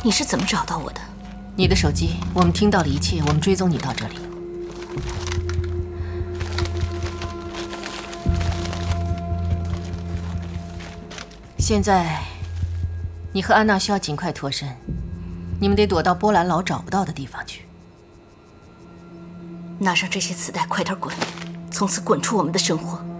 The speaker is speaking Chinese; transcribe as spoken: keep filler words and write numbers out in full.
你是怎么找到我的？ 你的手机，我们听到了一切，我们追踪你到这里。现在，你和安娜需要尽快脱身，你们得躲到波兰佬找不到的地方去。 拿上这些磁带，快点滚，从此滚出我们的生活。